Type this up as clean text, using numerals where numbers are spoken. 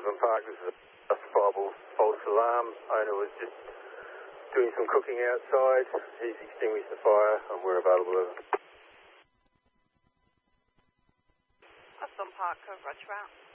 Brisbane Park. This is a justifiable false alarm. Owner was just doing some cooking outside. He's extinguished the fire and we're available. Brisbane Park, Roger out.